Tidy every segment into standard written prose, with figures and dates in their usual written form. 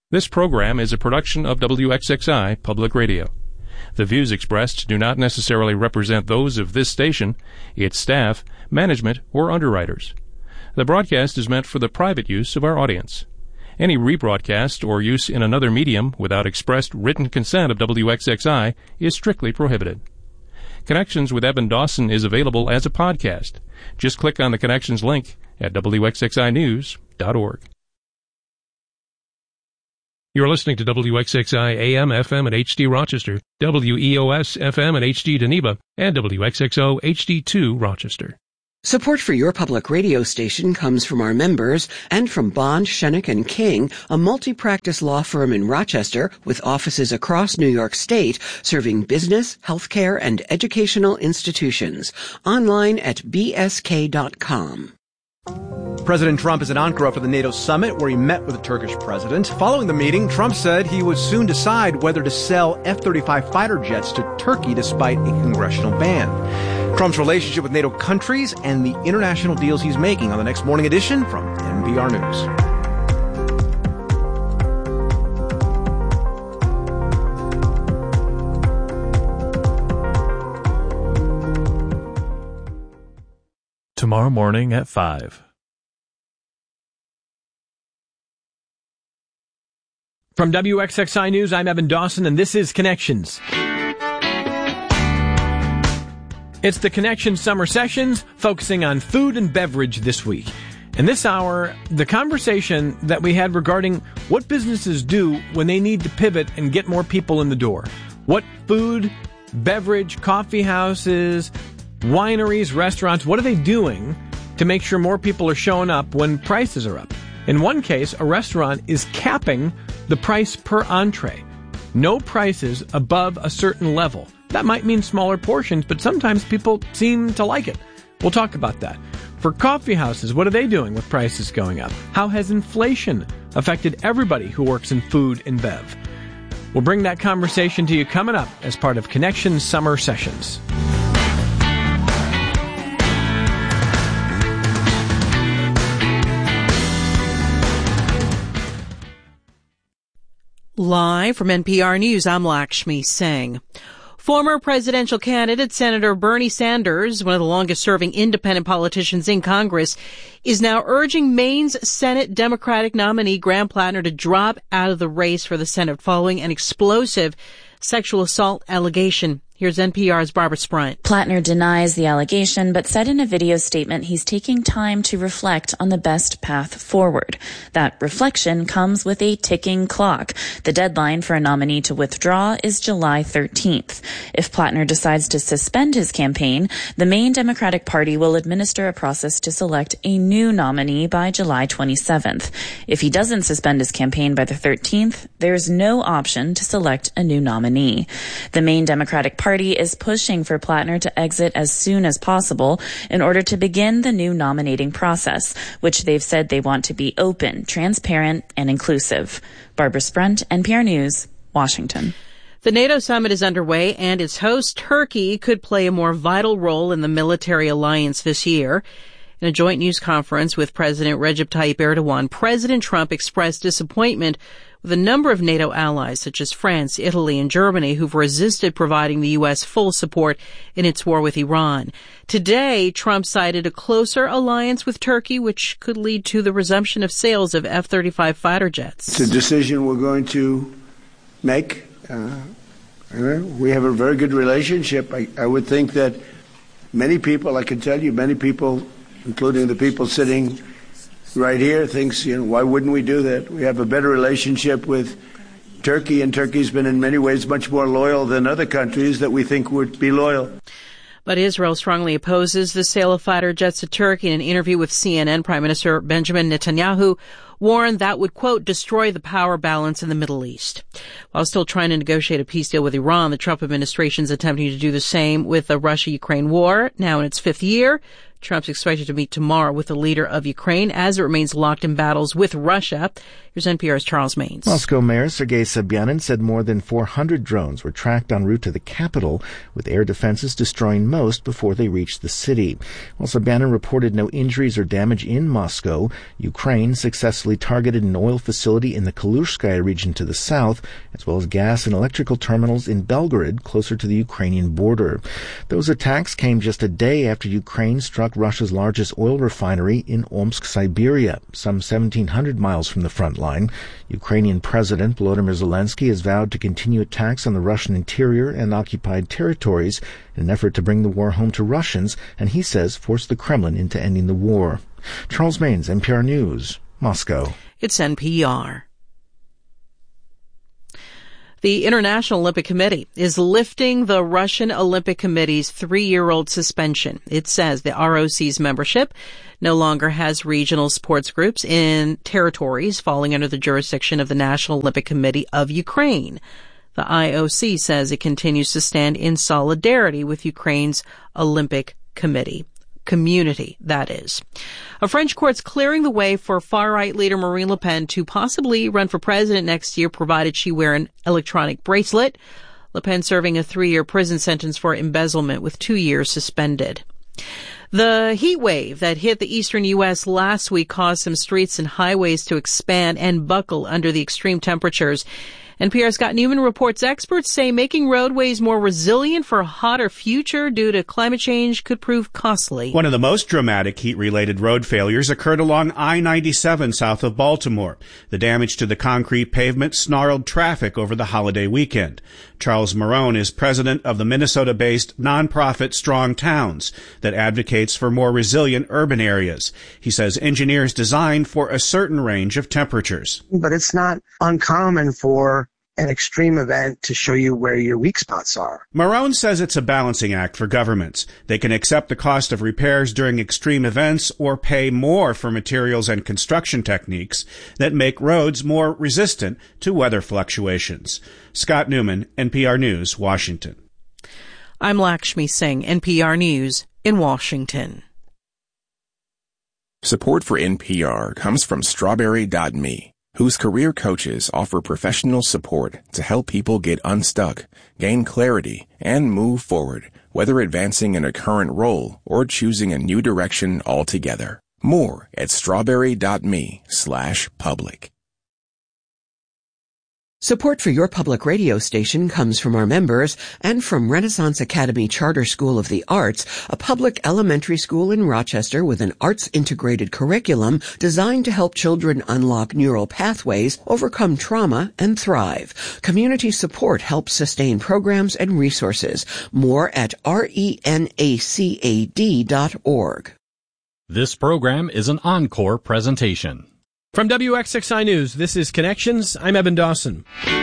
This program is a production of WXXI Public Radio. The views expressed do not necessarily represent those of this station, its staff, management, or underwriters. The broadcast is meant for the private use of our audience. Any rebroadcast or use in another medium without expressed written consent of WXXI is strictly prohibited. Connections with Evan Dawson is available as a podcast. Just click on the Connections link at WXXInews.org. You're listening to WXXI AM, FM, and HD Rochester, WEOS, FM, and HD Geneva, and WXXO HD2 Rochester. Support for your public radio station comes from our members and from Bond, Schoeneck & King, a multi-practice law firm in Rochester with offices across New York State, serving business, healthcare, and educational institutions. Online at bsk.com. President Trump is in Ankara for the NATO summit, where he met with the Turkish president. Following the meeting, Trump said he would soon decide whether to sell F-35 fighter jets to Turkey despite a congressional ban. Trump's relationship with NATO countries and the international deals he's making on the next Morning Edition from NPR News. Tomorrow morning at 5. From WXXI News, I'm Evan Dawson, and this is Connections. It's the Connections Summer Sessions, focusing on food and beverage this week. In this hour, the conversation that we had regarding what businesses do when they need to pivot and get more people in the door. What food, beverage, coffee houses, wineries, restaurants, what are they doing to make sure more people are showing up when prices are up? In one case, a restaurant is capping the price per entree. No prices above a certain level. That might mean smaller portions, but sometimes people seem to like it. We'll talk about that. For coffee houses, what are they doing with prices going up? How has inflation affected everybody who works in food and bev? We'll bring that conversation to you coming up as part of Connections Summer Sessions. Live from NPR News, I'm Lakshmi Singh. Former presidential candidate Senator Bernie Sanders, one of the longest-serving independent politicians in Congress, is now urging Maine's Senate Democratic nominee Graham Plattner to drop out of the race for the Senate following an explosive sexual assault allegation. Here's NPR's Barbara Sprunt. Plattner denies the allegation, but said in a video statement he's taking time to reflect on the best path forward. That reflection comes with a ticking clock. The deadline for a nominee to withdraw is July 13th. If Plattner decides to suspend his campaign, the Maine Democratic Party will administer a process to select a new nominee by July 27th. If he doesn't suspend his campaign by the 13th, there's no option to select a new nominee. The Maine Democratic Party is pushing for Plattner to exit as soon as possible in order to begin the new nominating process, which they've said they want to be open, transparent, and inclusive. Barbara Sprunt, NPR News, Washington. The NATO summit is underway, and its host, Turkey, could play a more vital role in the military alliance this year. In a joint news conference with President Recep Tayyip Erdogan, President Trump expressed disappointment with a number of NATO allies, such as France, Italy, and Germany, who've resisted providing the U.S. full support in its war with Iran. Today, Trump cited a closer alliance with Turkey, which could lead to the resumption of sales of F-35 fighter jets. It's a decision we're going to make. We have a very good relationship. I would think that many people, I can tell you, many people, including the people sitting right here, thinks, why wouldn't we do that? We have a better relationship with Turkey, and Turkey's been in many ways much more loyal than other countries that we think would be loyal. But Israel strongly opposes the sale of fighter jets to Turkey. In an interview with CNN, Prime Minister Benjamin Netanyahu warned that would, quote, destroy the power balance in the Middle East. While still trying to negotiate a peace deal with Iran, the Trump administration is attempting to do the same with the Russia-Ukraine war, now in its fifth year. Trump's expected to meet tomorrow with the leader of Ukraine as it remains locked in battles with Russia. Here's NPR's Charles Maynes. Moscow Mayor Sergei Sobyanin said more than 400 drones were tracked en route to the capital, with air defenses destroying most before they reached the city. While Sobyanin reported no injuries or damage in Moscow, Ukraine successfully targeted an oil facility in the Kalushskaya region to the south, as well as gas and electrical terminals in Belgorod, closer to the Ukrainian border. Those attacks came just a day after Ukraine struck Russia's largest oil refinery in Omsk, Siberia, some 1,700 miles from the front line. Ukrainian President Volodymyr Zelensky has vowed to continue attacks on the Russian interior and occupied territories in an effort to bring the war home to Russians, and he says force the Kremlin into ending the war. Charles Maynes, NPR News, Moscow. It's NPR. The International Olympic Committee is lifting the Russian Olympic Committee's 3-year-old suspension. It says the ROC's membership no longer has regional sports groups in territories falling under the jurisdiction of the National Olympic Committee of Ukraine. The IOC says it continues to stand in solidarity with Ukraine's Olympic community, that is. A French court's clearing the way for far-right leader Marine Le Pen to possibly run for president next year, provided she wear an electronic bracelet. Le Pen serving a 3-year prison sentence for embezzlement with 2 years suspended. The heat wave that hit the eastern U.S. last week caused some streets and highways to expand and buckle under the extreme temperatures. NPR's Scott Newman reports experts say making roadways more resilient for a hotter future due to climate change could prove costly. One of the most dramatic heat-related road failures occurred along I-97 south of Baltimore. The damage to the concrete pavement snarled traffic over the holiday weekend. Charles Marone is president of the Minnesota-based nonprofit Strong Towns that advocates for more resilient urban areas. He says engineers design for a certain range of temperatures. But it's not uncommon for an extreme event to show you where your weak spots are. Marone says it's a balancing act for governments. They can accept the cost of repairs during extreme events or pay more for materials and construction techniques that make roads more resistant to weather fluctuations. Scott Newman, NPR News, Washington. I'm Lakshmi Singh, NPR News in Washington. Support for NPR comes from Strawberry.me, whose career coaches offer professional support to help people get unstuck, gain clarity, and move forward, whether advancing in a current role or choosing a new direction altogether. More at strawberry.me/public. Support for your public radio station comes from our members and from Renaissance Academy Charter School of the Arts, a public elementary school in Rochester with an arts-integrated curriculum designed to help children unlock neural pathways, overcome trauma, and thrive. Community support helps sustain programs and resources. More at renacad.org. This program is an encore presentation. From WXXI News, this is Connections. I'm Evan Dawson.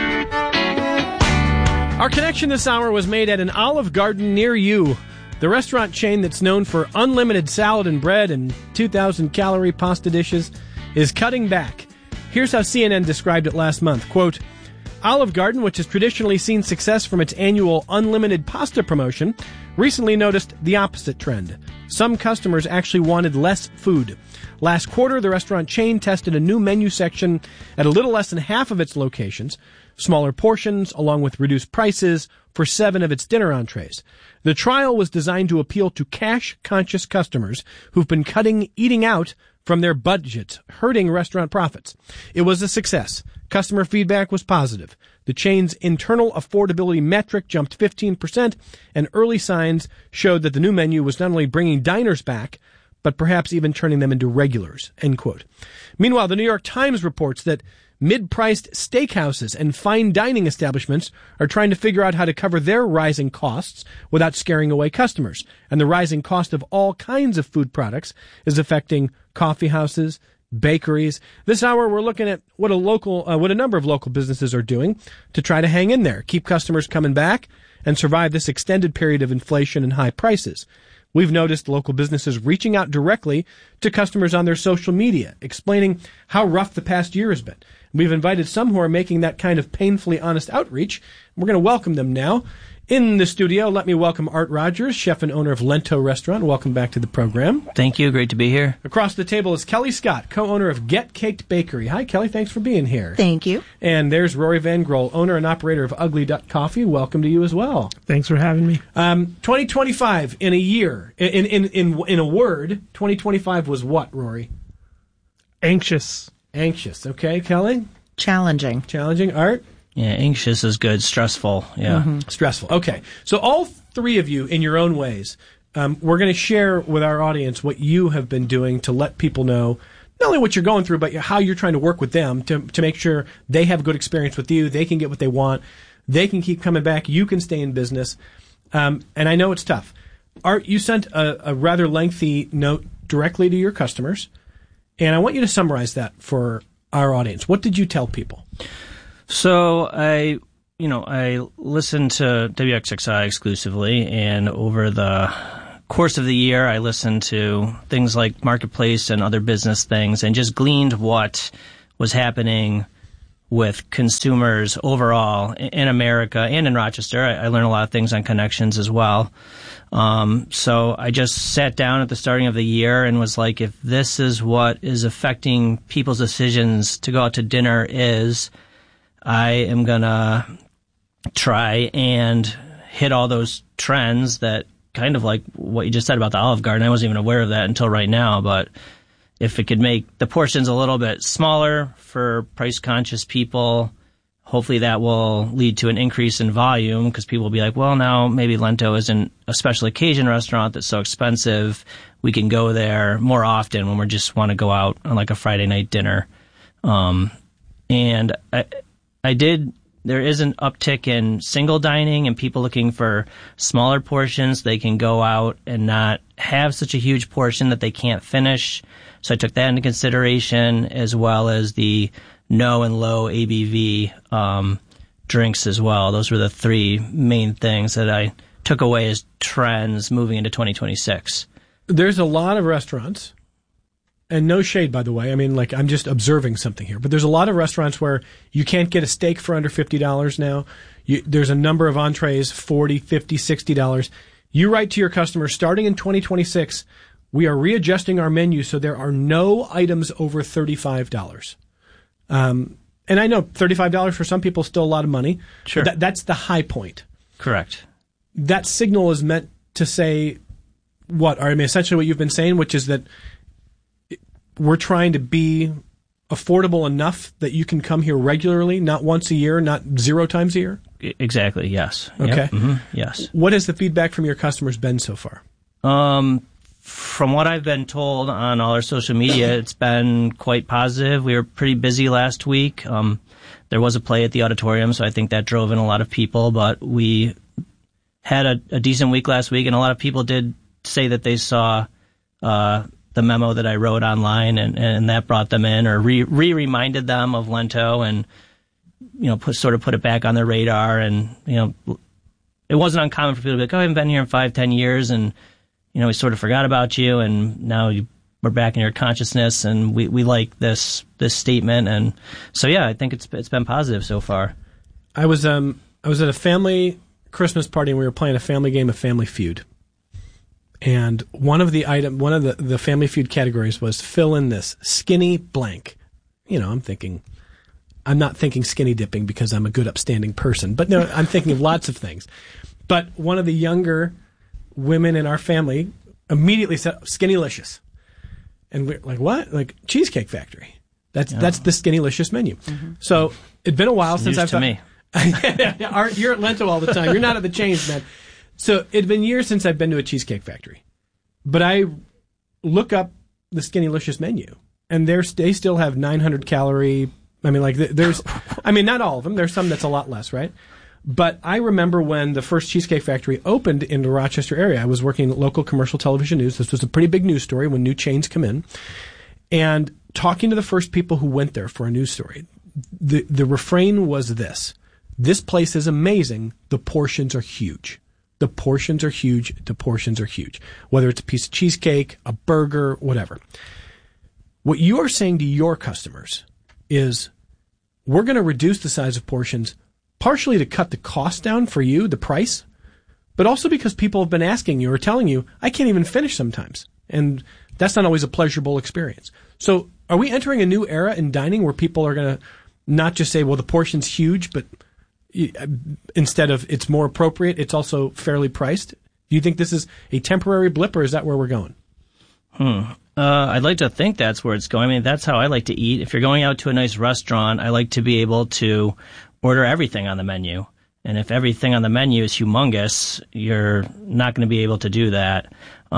Our connection this hour was made at an Olive Garden near you. The restaurant chain that's known for unlimited salad and bread and 2,000-calorie pasta dishes is cutting back. Here's how CNN described it last month. Quote, Olive Garden, which has traditionally seen success from its annual unlimited pasta promotion, recently noticed the opposite trend. Some customers actually wanted less food. Last quarter, the restaurant chain tested a new menu section at a little less than half of its locations, smaller portions along with reduced prices for 7 of its dinner entrees. The trial was designed to appeal to cash-conscious customers who've been cutting eating out from their budget, hurting restaurant profits. It was a success. Customer feedback was positive. The chain's internal affordability metric jumped 15%, and early signs showed that the new menu was not only bringing diners back, but perhaps even turning them into regulars, end quote. Meanwhile, the New York Times reports that mid-priced steakhouses and fine dining establishments are trying to figure out how to cover their rising costs without scaring away customers. And the rising cost of all kinds of food products is affecting coffee houses, bakeries. This hour, we're looking at what a number of local businesses are doing to try to hang in there, keep customers coming back, and survive this extended period of inflation and high prices. We've noticed local businesses reaching out directly to customers on their social media, explaining how rough the past year has been. We've invited some who are making that kind of painfully honest outreach. We're going to welcome them now. In the studio, let me welcome Art Rogers, chef and owner of Lento Restaurant. Welcome back to the program. Thank you. Great to be here. Across the table is Kelly Scott, co-owner of Get Caked Bakery. Hi, Kelly. Thanks for being here. Thank you. And there's Rory Van Grol, owner and operator of Ugly Duck Coffee. Welcome to you as well. Thanks for having me. 2025, in a year, in a word, 2025 was what, Rory? Anxious. Anxious. Okay, Kelly? Challenging. Challenging. Art? Yeah, anxious is good. Stressful. Yeah. Mm-hmm. Stressful. Okay. So all three of you, in your own ways, we're going to share with our audience what you have been doing to let people know not only what you're going through, but how you're trying to work with them to make sure they have a good experience with you, they can get what they want, they can keep coming back, you can stay in business. And I know it's tough. Art, you sent a rather lengthy note directly to your customers, and I want you to summarize that for our audience. What did you tell people? So I listened to WXXI exclusively, and over the course of the year, I listened to things like Marketplace and other business things, and just gleaned what was happening with consumers overall in America and in Rochester. I learned a lot of things on connections as well. So I just sat down at the starting of the year and was like, if this is what is affecting people's decisions to go out to dinner I am going to try and hit all those trends that kind of like what you just said about the Olive Garden. I wasn't even aware of that until right now, but if it could make the portions a little bit smaller for price-conscious people, hopefully that will lead to an increase in volume because people will be like, well, now maybe Lento isn't a special occasion restaurant that's so expensive. We can go there more often when we just want to go out on like a Friday night dinner. And there is an uptick in single dining and people looking for smaller portions. They can go out and not have such a huge portion that they can't finish. So I took that into consideration, as well as the no and low ABV drinks as well. Those were the three main things that I took away as trends moving into 2026. There's a lot of restaurants, and no shade, by the way. I mean, like, I'm just observing something here. But there's a lot of restaurants where you can't get a steak for under $50 now. There's a number of entrees, $40, $50, $60. You write to your customers, starting in 2026, we are readjusting our menu so there are no items over $35. And I know $35 for some people is still a lot of money. Sure. That's the high point. Correct. That signal is meant to say what? I mean, essentially what you've been saying, which is that we're trying to be affordable enough that you can come here regularly, not once a year, not 0 times a year? Exactly, yes. Okay. Yep. Mm-hmm. Yes. What has the feedback from your customers been so far? From what I've been told on all our social media, it's been quite positive. We were pretty busy last week. There was a play at the auditorium, so I think that drove in a lot of people, but we had a decent week last week, and a lot of people did say that they saw the memo that I wrote online, and that brought them in, or reminded them of Lento, and put it back on their radar. And it wasn't uncommon for people to be like, "Oh, I haven't been here in 5-10 years, and we sort of forgot about you, and now we're back in your consciousness, and we like this statement." And so, yeah, I think it's been positive so far. I was at a family Christmas party, and we were playing a family game of Family Feud. And one of the Family Feud categories was fill in this skinny blank. I'm not thinking skinny dipping because I'm a good upstanding person, but no, I'm thinking of lots of things. But one of the younger women in our family immediately said Skinnylicious. And we're like, what? Like Cheesecake Factory. That's the Skinnylicious menu. Mm-hmm. So it'd been a while since I've to me. Art, you're at Lento all the time. You're not at the chains, man. So it'd been years since I've been to a Cheesecake Factory. But I look up the Skinnylicious menu, and they still have 900 calorie. I mean, like there's, I mean, not all of them. There's some that's a lot less, right? But I remember when the first Cheesecake Factory opened in the Rochester area. I was working at local commercial television news. This was a pretty big news story when new chains come in. And talking to the first people who went there for a news story, the refrain was this: this place is amazing. The portions are huge. The portions are huge. The portions are huge. Whether it's a piece of cheesecake, a burger, whatever. What you are saying to your customers is, we're going to reduce the size of portions partially to cut the cost down for you, the price, but also because people have been asking you or telling you, I can't even finish sometimes. And that's not always a pleasurable experience. So are we entering a new era in dining where people are going to not just say, well, the portion's huge, but instead of it's more appropriate, it's also fairly priced? Do you think this is a temporary blip, or is that where we're going? I'd like to think that's where it's going. I mean, that's how I like to eat. If you're going out to a nice restaurant, I like to be able to order everything on the menu. And if everything on the menu is humongous, you're not going to be able to do that.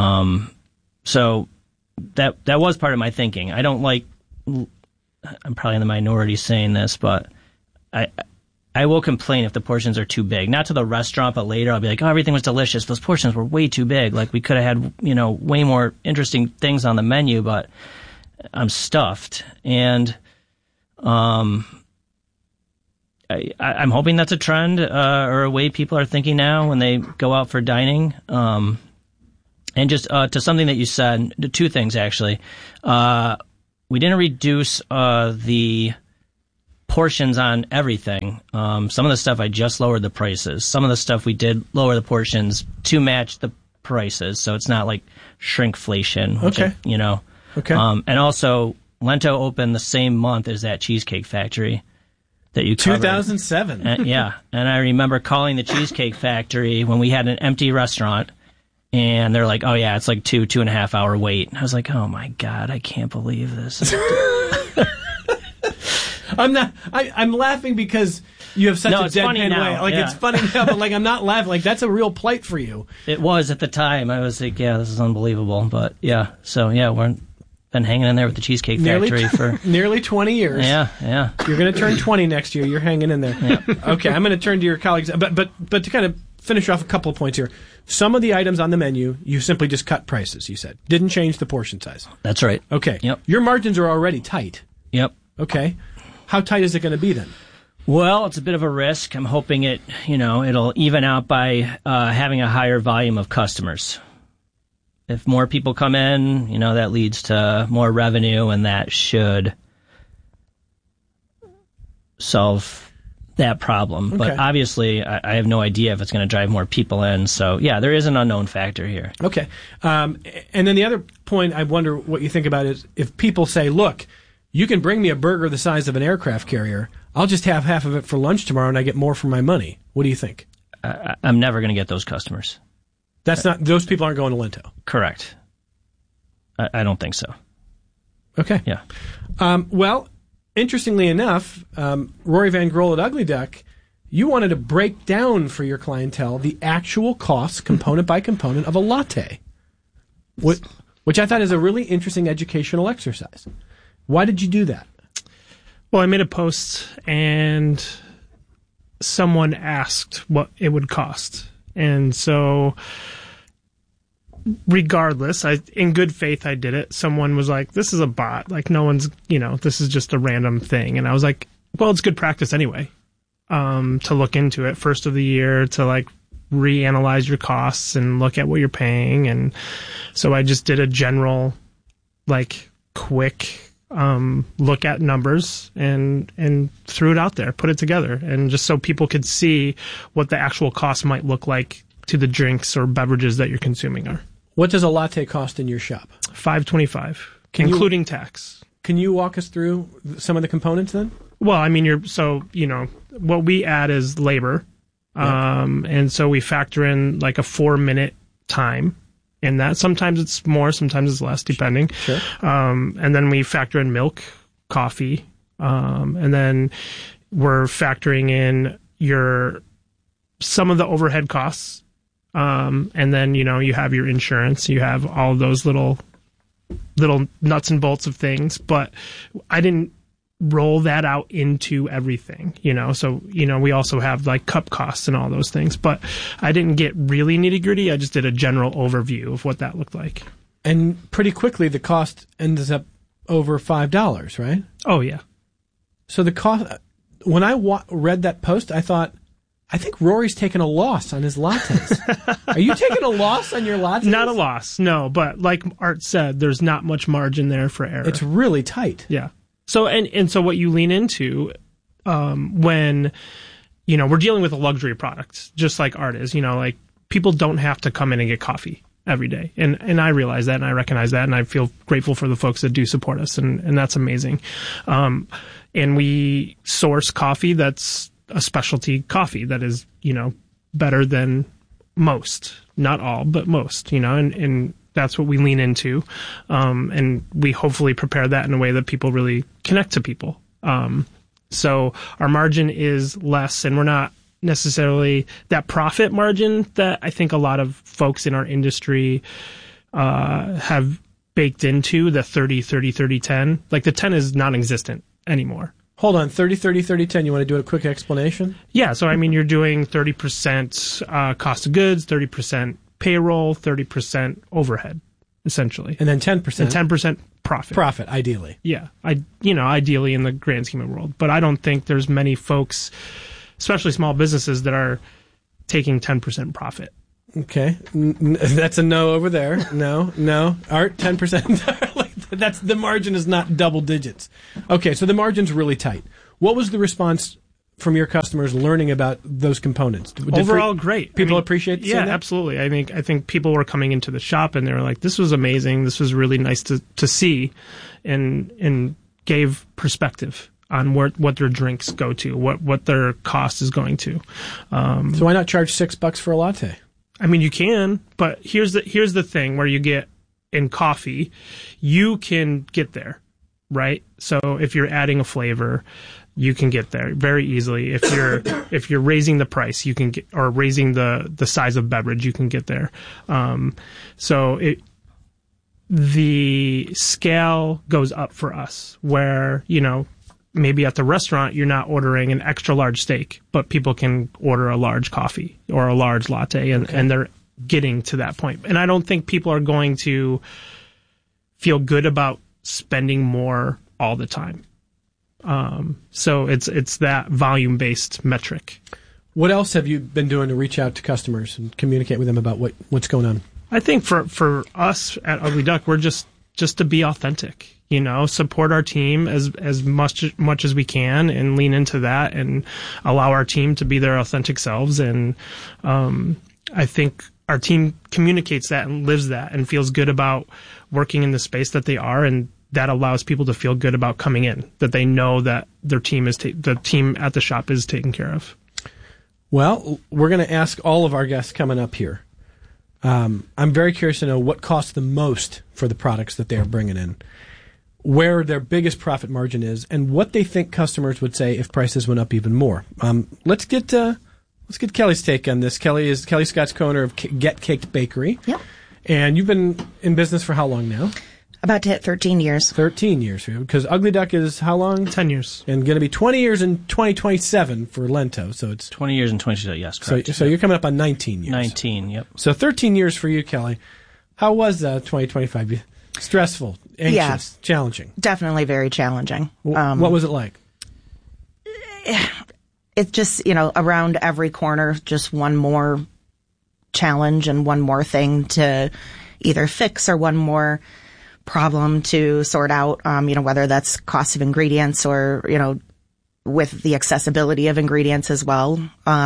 So that was part of my thinking. I don't like, I'm probably in the minority saying this, but I will complain if the portions are too big. Not to the restaurant, but later I'll be like, oh, everything was delicious. Those portions were way too big. Like, we could have had, way more interesting things on the menu, but I'm stuffed. And I'm hoping that's a trend or a way people are thinking now when they go out for dining. And just to something that you said, two things, actually. We didn't reduce the portions on everything. Some of the stuff I just lowered the prices. Some of the stuff we did lower the portions to match the prices, so it's not like shrinkflation. Okay. Okay. And also, Lento opened the same month as that Cheesecake Factory that you covered. 2007. Yeah. And I remember calling the Cheesecake Factory when we had an empty restaurant, and they're like, oh yeah, it's like 2.5 hour wait. I was like, oh my God, I can't believe this. I'm laughing because you have such a deadpan way. Like, yeah. It's funny now, but like, I'm not laughing. Like, that's a real plight for you. It was at the time. I was like, yeah, this is unbelievable. But yeah, so yeah, we've been hanging in there with the Cheesecake Factory for nearly 20 years. Yeah. You're going to turn 20 next year. You're hanging in there. Yeah. Okay, I'm going to turn to your colleagues. But to kind of finish off a couple of points here. Some of the items on the menu, you simply just cut prices, you said. Didn't change the portion size. That's right. Okay. Yep. Your margins are already tight. Yep. Okay. How tight is it going to be then? Well, it's a bit of a risk. I'm hoping it'll even out by having a higher volume of customers. If more people come in, that leads to more revenue, and that should solve that problem. Okay. But obviously, I have no idea if it's going to drive more people in. So, yeah, there is an unknown factor here. Okay. And then the other point I wonder what you think about is if people say, look, you can bring me a burger the size of an aircraft carrier, I'll just have half of it for lunch tomorrow and I get more for my money. What do you think? I'm never going to get those customers. Those people aren't going to Lento. Correct. I don't think so. Okay. Yeah. Well, interestingly enough, Rory Van Grohl at Ugly Duck, you wanted to break down for your clientele the actual costs, component by component, of a latte, which I thought is a really interesting educational exercise. Why did you do that? Well, I made a post and someone asked what it would cost. And so regardless, in good faith, I did it. Someone was like, this is a bot. Like, no one's, this is just a random thing. And I was like, well, it's good practice anyway, to look into it first of the year, to like reanalyze your costs and look at what you're paying. And so I just did a general, like, quick look at numbers and threw it out there, put it together, and just so people could see what the actual cost might look like to the drinks or beverages that you're consuming are. What does a latte cost in your shop? $5.25, including tax. Can you walk us through some of the components then? Well, I mean, what we add is labor, and so we factor in like a 4-minute time. In that, sometimes it's more, sometimes it's less, depending. Sure. And then we factor in milk, coffee, and then we're factoring in some of the overhead costs, and then you have your insurance, you have all of those little nuts and bolts of things. But I didn't roll that out into everything, so we also have like cup costs and all those things, but I didn't get really nitty gritty. I just did a general overview of what that looked like, and pretty quickly the cost ends up over $5, right? Oh yeah. So the cost, when I read that post, I thought, I think Rory's taking a loss on his lattes. Are you taking a loss on your lattes? Not a loss, no, but like Art said, there's not much margin there for error. It's really tight. Yeah. So and so what you lean into when we're dealing with a luxury product, just like art is, like people don't have to come in and get coffee every day. And I realize that, and I recognize that, and I feel grateful for the folks that do support us, and that's amazing. And we source coffee that's a specialty coffee that is, better than most. Not all, but most, and that's what we lean into. And we hopefully prepare that in a way that people really connect to people. So our margin is less, and we're not necessarily that profit margin that I think a lot of folks in our industry have baked into, the 30, 30, 30, 10. Like the 10 is non-existent anymore. Hold on, 30, 30, 30, 10. You want to do a quick explanation? Yeah, so you're doing 30% cost of goods, 30% payroll, 30% overhead, essentially. And then 10%. And 10% profit. Profit, ideally. Yeah, ideally in the grand scheme of the world. But I don't think there's many folks, especially small businesses, that are taking 10% profit. Okay, that's a no over there. No. Art, 10%. That's the margin is not double digits. Okay, so the margin's really tight. What was the response from your customers learning about those components? Overall, great. People appreciate that? Yeah, absolutely. I think people were coming into the shop and they were like, "This was amazing. This was really nice to see," and gave perspective on what their drinks go to, what their cost is going to. So why not charge $6 for a latte? You can, but here's the thing where you get in coffee, you can get there, right? So if you're adding a flavor, you can get there very easily. If you're raising the price, you can get, or raising the size of beverage, you can get there. The scale goes up for us where, maybe at the restaurant, you're not ordering an extra large steak, but people can order a large coffee or a large latte, and they're getting to that point. And I don't think people are going to feel good about spending more all the time. So it's that volume-based metric. What else have you been doing to reach out to customers and communicate with them about what's going on? I think for us at Ugly Duck, we're just to be authentic. Support our team as much as we can, and lean into that, and allow our team to be their authentic selves. And I think our team communicates that and lives that and feels good about working in the space that they are, and that allows people to feel good about coming in, that they know that their team the team at the shop is taken care of. Well, we're going to ask all of our guests coming up here. I'm very curious to know what costs the most for the products that they are bringing in, where their biggest profit margin is, and what they think customers would say if prices went up even more. Let's get Kelly's take on this. Kelly Scott's co-owner of Get Caked Bakery. Yep. And you've been in business for how long now? About to hit 13 years. 13 years for you, because Ugly Duck is how long? 10 years. And going to be 20 years in 2027 for Lento. So it's 20 years in 2027, yes, correct. So you're coming up on 19 years. 19, yep. So 13 years for you, Kelly. How was 2025? Stressful, anxious, challenging? Definitely very challenging. What was it like? It's just, around every corner, just one more challenge and one more thing to either fix, or one more problem to sort out, whether that's cost of ingredients or, with the accessibility of ingredients as well.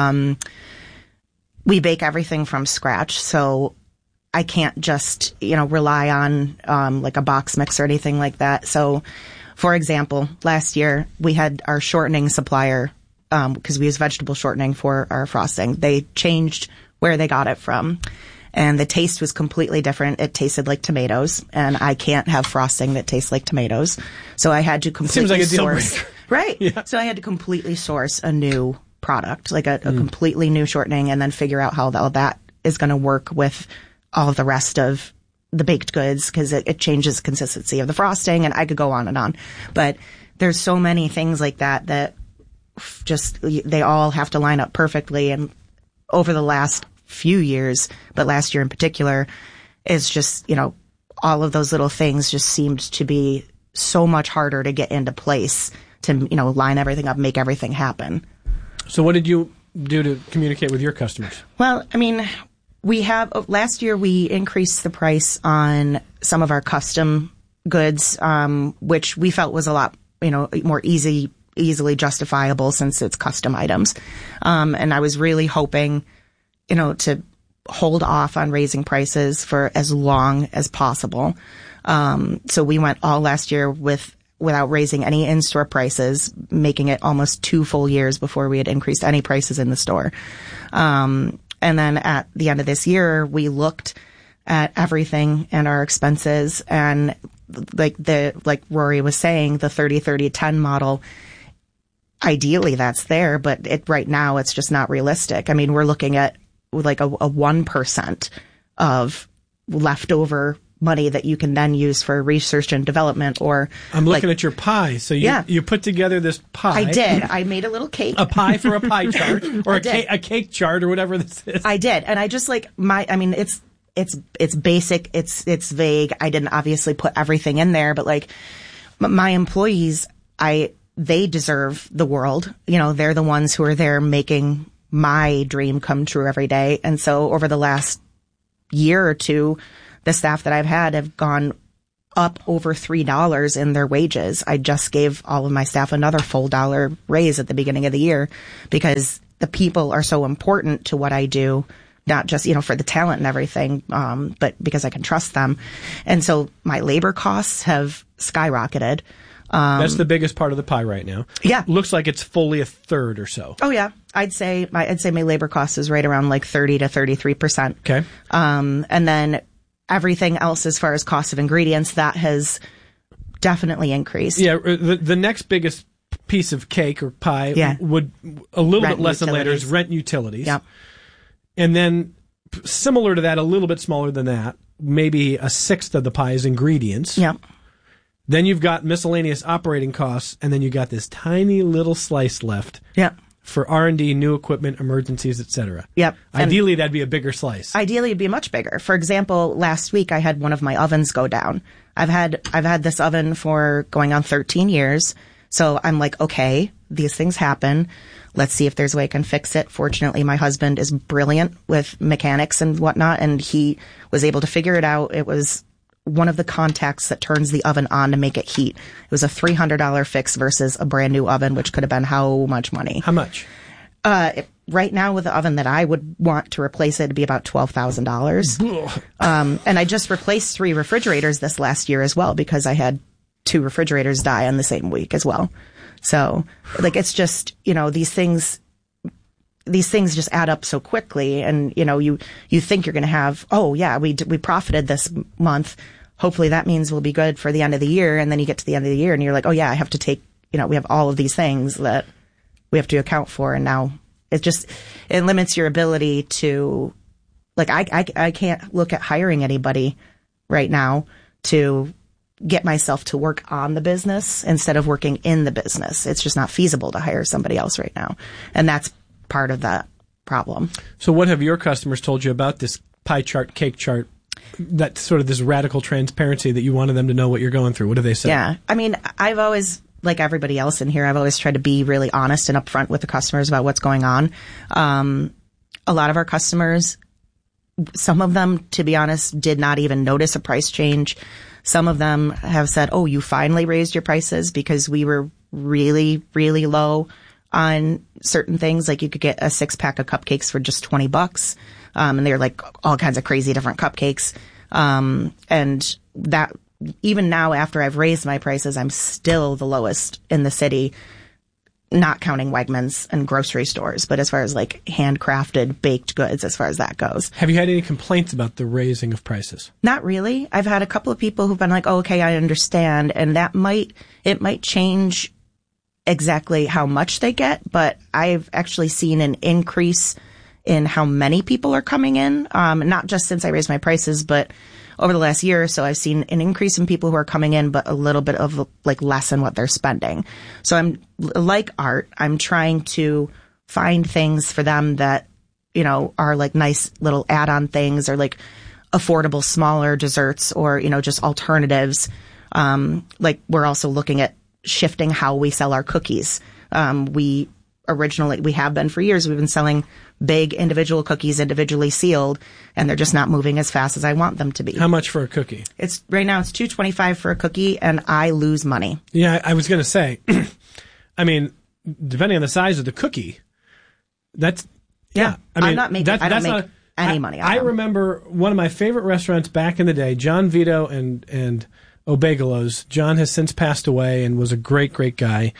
We bake everything from scratch, so I can't just, rely on like a box mix or anything like that. So, for example, last year we had our shortening supplier, because we use vegetable shortening for our frosting. They changed where they got it from, and the taste was completely different. It tasted like tomatoes, and I can't have frosting that tastes like tomatoes. So I had to completely Seems like a deal source. breaker. Right. Yeah. So I had to completely source a new product, like a completely new shortening, and then figure out how that is going to work with all of the rest of the baked goods, because it changes the consistency of the frosting, and I could go on and on. But there's so many things like that just, they all have to line up perfectly. And over the last few years, but last year in particular, is just, all of those little things just seemed to be so much harder to get into place to, line everything up, make everything happen. So what did you do to communicate with your customers? Well, last year we increased the price on some of our custom goods, which we felt was a lot, more easily justifiable since it's custom items. And I was really hoping, to hold off on raising prices for as long as possible. So we went all last year without raising any in-store prices, making it almost 2 full years before we had increased any prices in the store. And then at the end of this year, we looked at everything and our expenses, and like Rory was saying, the 30-30-10 model, ideally that's there, but right now it's just not realistic. I mean, we're looking at like a 1% of leftover money that you can then use for research and development. Or I'm looking at your pie. So you put together this pie. I did. I made a little cake. A pie for a pie chart, or a cake chart, or whatever this is. I did, and I just it's basic. It's vague. I didn't obviously put everything in there, but like my employees, they deserve the world. You know, they're the ones who are there making my dream come true every day. And so over the last year or two, the staff that I've had have gone up over $3 in their wages. I just gave all of my staff another full $1 raise at the beginning of the year because the people are so important to what I do, not just, you know, for the talent and everything, but because I can trust them. And so my labor costs have skyrocketed. That's the biggest part of the pie right now. Yeah. Looks like it's fully a third or so. Oh yeah. I'd say my labor cost is right around like 30 to 33%. Okay. And then everything else as far as cost of ingredients, that has definitely increased. Yeah. The next biggest piece of cake or pie would a little bit less than later is rent and utilities. Yep. And then similar to that, a little bit smaller than that, maybe a sixth of the pie is ingredients. Yep. Then you've got miscellaneous operating costs, and then you got this tiny little slice left. Yep. For R&D, new equipment, emergencies, etc. Yep. Ideally, that'd be a bigger slice. Ideally, it'd be much bigger. For example, last week I had one of my ovens go down. I've had this oven for going on 13 years. So I'm like, okay, these things happen. Let's see if there's a way I can fix it. Fortunately, my husband is brilliant with mechanics and whatnot, and he was able to figure it out. It was one of the contacts that turns the oven on to make it heat. It was a $300 fix versus a brand new oven, which could have been how much money? How much? Right now with the oven that I would want to replace it, it'd be about $12,000. And I just replaced 3 refrigerators this last year as well because I had 2 refrigerators die on the same week as well. So like, it's just, you know, these things just add up so quickly, and you know, you think you're going to have, oh yeah, we profited this month. Hopefully that means we'll be good for the end of the year. And then you get to the end of the year and you're like, oh yeah, I have to take, you know, we have all of these things that we have to account for. And now it limits your ability to, like, I can't look at hiring anybody right now to get myself to work on the business instead of working in the business. It's just not feasible to hire somebody else right now. And that's part of that problem. So what have your customers told you about this pie chart, cake chart, that sort of this radical transparency that you wanted them to know what you're going through? What do they say? Yeah. I mean, I've always, like everybody else in here, I've always tried to be really honest and upfront with the customers about what's going on. A lot of our customers, some of them, to be honest, did not even notice a price change. Some of them have said, oh, you finally raised your prices, because we were really, really low on certain things. Like you could get a 6-pack of cupcakes for just $20. And they're like all kinds of crazy different cupcakes. And that, even now after I've raised my prices, I'm still the lowest in the city, not counting Wegmans and grocery stores. But as far as like handcrafted baked goods, as far as that goes. Have you had any complaints about the raising of prices? Not really. I've had a couple of people who've been like, oh, okay, I understand. And it might change exactly how much they get, but I've actually seen an increase in how many people are coming in. Not just since I raised my prices, but over the last year or so, I've seen an increase in people who are coming in, but a little bit of like less in what they're spending. So I'm like Art. I'm trying to find things for them that, you know, are like nice little add-on things, or like affordable, smaller desserts, or, you know, just alternatives. Like we're also looking at shifting how we sell our cookies. We have been for years, we've been selling big individual cookies individually sealed, and they're just not moving as fast as I want them to be. How much for a cookie? Right now it's $2.25 for a cookie, and I lose money. Yeah, I was going to say, I mean, depending on the size of the cookie, that's, yeah. I mean, I'm not making, I any money on I them. remember one of my favorite restaurants back in the day, John Vito and Obegalos. John has since passed away and was a great, great guy.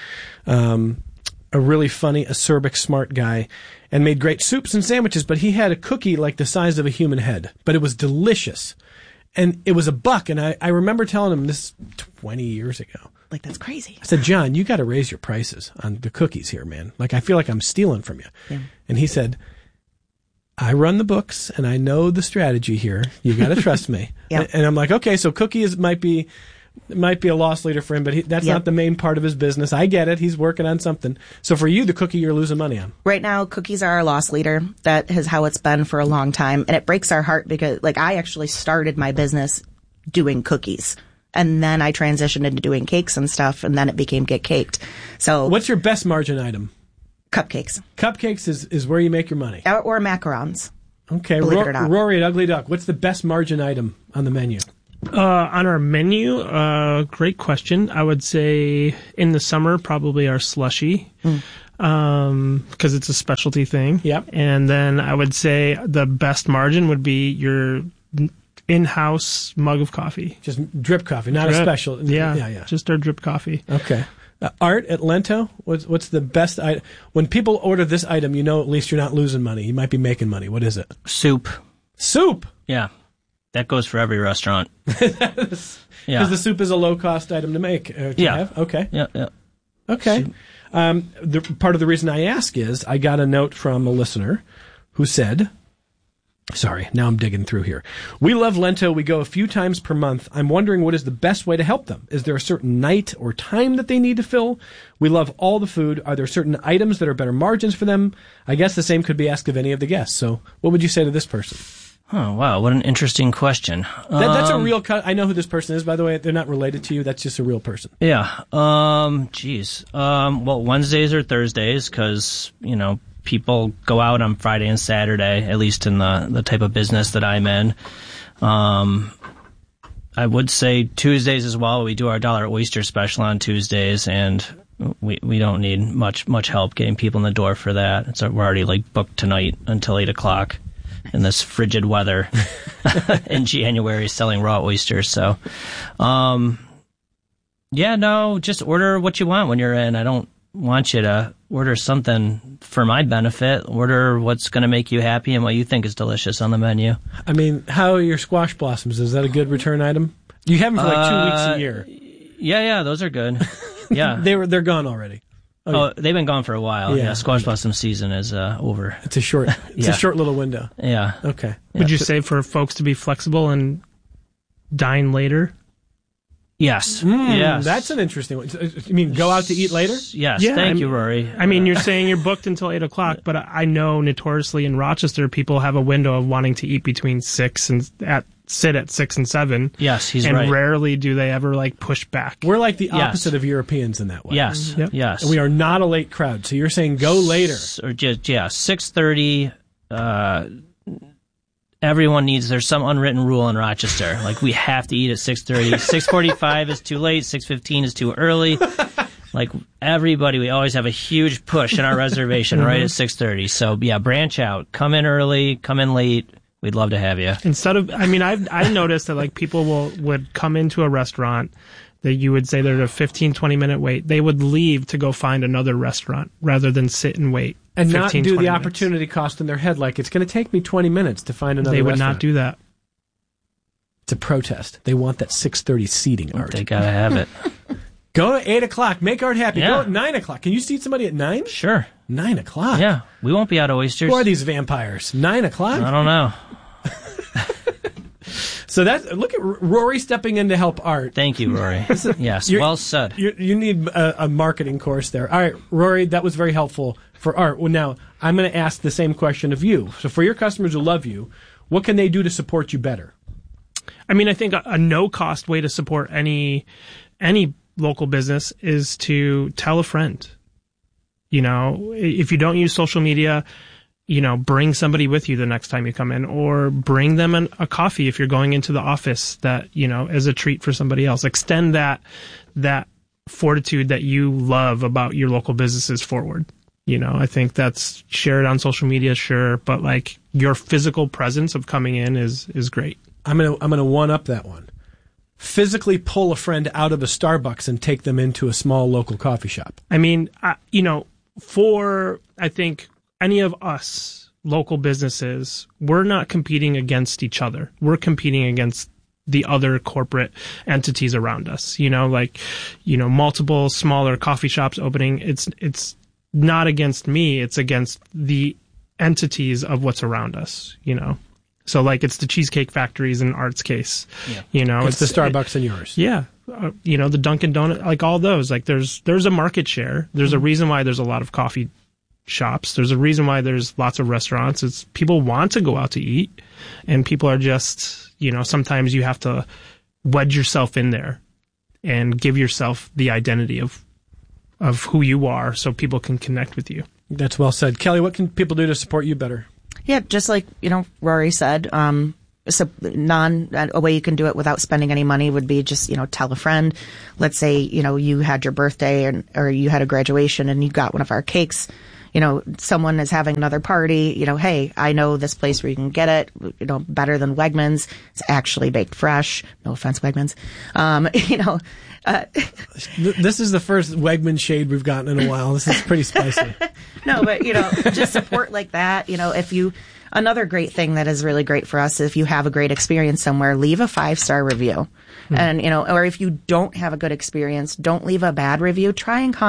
A really funny, acerbic, smart guy, and made great soups and sandwiches, but he had a cookie like the size of a human head, but it was delicious. And it was $1, and I remember telling him this 20 years ago. Like, that's crazy. I said, John, you got to raise your prices on the cookies here, man. Like, I feel like I'm stealing from you. Yeah. And he said, I run the books, and I know the strategy here. You got to trust me. Yeah. And I'm like, okay, so cookies might be a loss leader for him, but that's not the main part of his business. I get it. He's working on something. So for you, the cookie you're losing money on. Right now, cookies are our loss leader. That is how it's been for a long time. And it breaks our heart because, like, I actually started my business doing cookies. And then I transitioned into doing cakes and stuff, and then it became Get Caked. So, what's your best margin item? Cupcakes. Cupcakes is where you make your money. Or macarons. Okay, believe it or not. Rory at Ugly Duck, what's the best margin item on the menu? On our menu, great question. I would say in the summer, probably our slushie, because it's a specialty thing. Yep. And then I would say the best margin would be your in-house mug of coffee. Just drip coffee, not a special. Yeah. Just our drip coffee. Okay. Art at Lento, what's the best item? When people order this item, you know at least you're not losing money. You might be making money. What is it? Soup. Soup? Yeah. That goes for every restaurant. Because the soup is a low-cost item to make. Have? Okay. Yeah. Okay. Part of the reason I ask is I got a note from a listener who said, sorry, now I'm digging through here. We love Lento. We go a few times per month. I'm wondering what is the best way to help them. Is there a certain night or time that they need to fill? We love all the food. Are there certain items that are better margins for them? I guess the same could be asked of any of the guests. So what would you say to this person? Oh, wow. What an interesting question. That's a real I know who this person is, by the way. They're not related to you. That's just a real person. Yeah. Well, Wednesdays or Thursdays, because, people go out on Friday and Saturday, at least in the type of business that I'm in. I would say Tuesdays as well. We do our $1 oyster special on Tuesdays, and we don't need much help getting people in the door for that. We're already booked tonight until 8 o'clock. In this frigid weather in January, selling raw oysters. So, just order what you want when you're in. I don't want you to order something for my benefit. Order what's going to make you happy and what you think is delicious on the menu. I mean, how are your squash blossoms? Is that a good return item? You have them for 2 weeks a year. Yeah, those are good. Yeah. They're gone already. Oh, they've been gone for a while. Yeah, squash blossom season is over. It's a short little window. Yeah. Okay. Would you say for folks to be flexible and dine later? Yes. Yes. That's an interesting one. You mean go out to eat later? Yes. Thank you, Rory. I mean, you're saying you're booked until 8 o'clock, but I know notoriously in Rochester, people have a window of wanting to eat between 6 and sit at 6 and 7. Yes, he's right. And rarely do they ever push back. We're like the opposite of Europeans in that way. Yes. Yep. Yes. And we are not a late crowd. So you're saying go later. Or just 6:30. Everyone there's some unwritten rule in Rochester. We have to eat at 6:30. 6:45 is too late. 6:15 is too early. Everybody, we always have a huge push in our reservation right at 6:30. So branch out. Come in early. Come in late. We'd love to have you. Instead of, I've noticed that people would come into a restaurant that you would say there's a 15, 20-minute wait. They would leave to go find another restaurant rather than sit and wait. And 15, not do the 20 minutes. opportunity cost in their head. It's going to take me 20 minutes to find another restaurant. They would not do that. It's a protest. They want that 6:30 seating, Art. They got to have it. Go at 8 o'clock. Make Art happy. Yeah. Go at 9 o'clock. Can you seat somebody at 9? Sure. 9 o'clock? Yeah. We won't be out of oysters. Who are these vampires? 9 o'clock? I don't know. So look at Rory stepping in to help Art. Thank you, Rory. Yes, well said. You need a marketing course there. All right, Rory, that was very helpful for Art. Well, now I'm going to ask the same question of you. So for your customers who love you, what can they do to support you better? I think a no-cost way to support any local business is to tell a friend. If you don't use social media, bring somebody with you the next time you come in, or bring them a coffee if you're going into the office that, as a treat for somebody else. Extend that fortitude that you love about your local businesses forward. I think that's shared on social media, sure, but like your physical presence of coming in is great. I'm gonna one up that one. Physically pull a friend out of a Starbucks and take them into a small local coffee shop. I mean, for I think any of us local businesses, we're not competing against each other. We're competing against the other corporate entities around us. Multiple smaller coffee shops opening. It's not against me. It's against the entities of what's around us. So like it's the Cheesecake Factories in Art's case. Yeah. It's the Starbucks and yours. Yeah. The Dunkin' Donut, like all those. Like there's a market share. There's a reason why there's a lot of coffee shops. There's a reason why there's lots of restaurants. It's people want to go out to eat, and people are just, sometimes you have to wedge yourself in there and give yourself the identity of who you are so people can connect with you. That's well said. Kelly, what can people do to support you better? Yeah, just like, Rory said, a way you can do it without spending any money would be just, tell a friend. Let's say, you had your birthday or you had a graduation and you got one of our cakes. Someone is having another party, hey, I know this place where you can get it, better than Wegmans. It's actually baked fresh. No offense, Wegmans. This is the first Wegman shade we've gotten in a while. This is pretty spicy. No, but, just support like that. Another great thing that is really great for us is if you have a great experience somewhere, leave a 5-star review. And, or if you don't have a good experience, don't leave a bad review. Try and contact